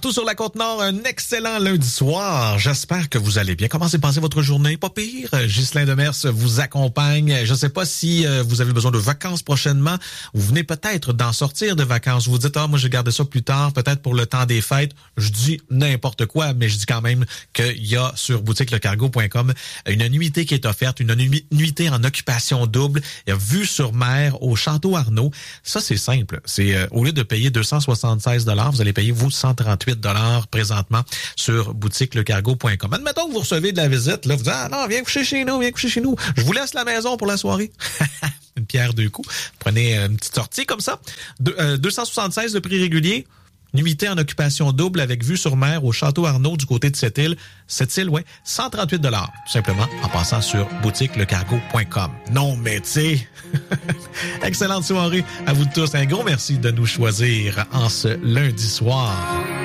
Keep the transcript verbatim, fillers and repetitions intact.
partout sur la Côte-Nord, un excellent lundi soir. J'espère que vous allez bien. Comment s'est passée votre journée? Pas pire. Ghislain Demers vous accompagne. Je ne sais pas si vous avez besoin de vacances prochainement. Vous venez peut-être d'en sortir de vacances. Vous dites, ah, moi, je vais garder ça plus tard, peut-être pour le temps des fêtes. Je dis n'importe quoi, mais je dis quand même qu'il y a sur boutique le cargo point com une nuitée qui est offerte, une nuitée en occupation double, vue sur mer au Château Arnaud. Ça, c'est simple. C'est euh, au lieu de payer deux cent soixante-seize dollars, vous allez payer vous cent trente-huit dollars présentement sur boutique le cargo point com. Admettons que vous recevez de la visite, là, vous dites, ah non, viens coucher chez nous, viens coucher chez nous. Je vous laisse la maison pour la soirée. Une pierre deux coups. Prenez une petite sortie comme ça. De, euh, deux cent soixante-seize le prix régulier. Nuitée en occupation double avec vue sur mer au Château Arnaud du côté de cette île. Cette île, ouais, cent trente-huit dollars, tout simplement, en passant sur boutique le cargo point com. Non, mais tu sais, excellente soirée à vous tous. Un gros merci de nous choisir en ce lundi soir.